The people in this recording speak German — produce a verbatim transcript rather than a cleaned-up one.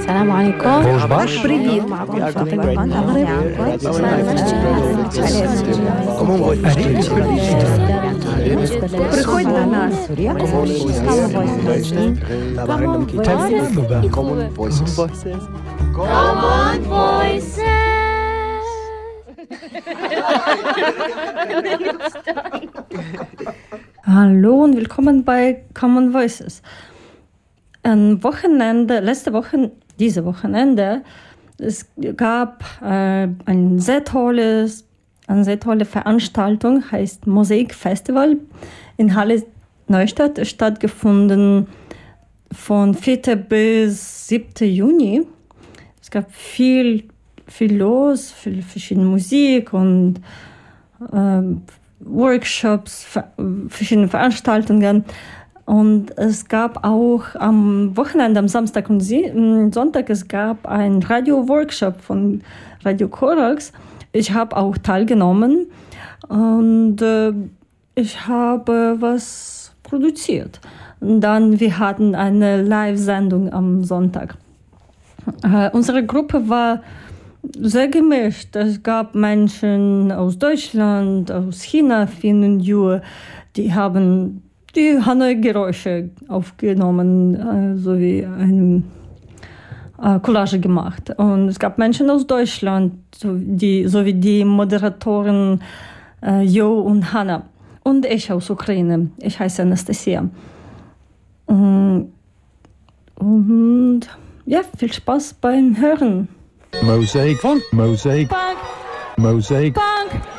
السلام عليكم. Bonjour. Привіт, معكم فاطمة من المغرب. Приходь на нас. Common Voices. Common Voices. Hallo und willkommen bei Common Voices. Ein Wochenende, letzte Woche, diese Wochenende, es gab äh, ein sehr tolles, eine sehr tolle Veranstaltung, heißt Mosaik-Festival in Halle Neustadt, stattgefunden von vierten bis siebten Juni. Es gab viel, viel los, viel verschiedene Musik und äh, Workshops, verschiedene Veranstaltungen. Und es gab auch am Wochenende, am Samstag und Sonntag, es gab einen Radio-Workshop von Radio Korax. Ich habe auch teilgenommen und äh, ich habe was produziert. Und dann, wir hatten eine Live-Sendung am Sonntag. Äh, unsere Gruppe war sehr gemischt. Es gab Menschen aus Deutschland, aus China, Finnen, Jür, die haben die Hanoi-Geräusche aufgenommen, äh, sowie eine äh, Collage gemacht. Und es gab Menschen aus Deutschland, so die, sowie die Moderatoren äh, Jo und Hanna. Und ich aus Ukraine. Ich heiße Anastasia. Und, und ja, viel Spaß beim Hören. Mosaic Funk. Mosaic. Punk. Mosaic. Punk.